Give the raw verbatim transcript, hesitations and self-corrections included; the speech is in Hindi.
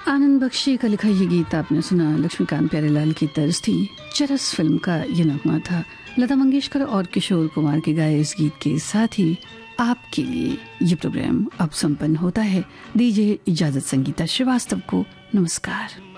आनंद बख्शी का लिखा ये गीत आपने सुना, लक्ष्मीकांत प्यारेलाल की तर्ज थी। चरस फिल्म का ये नगमा था। लता मंगेशकर और किशोर कुमार के गाए इस गीत के साथ ही आपके लिए ये प्रोग्राम अब संपन्न होता है। दीजिए इजाजत संगीता श्रीवास्तव को। नमस्कार।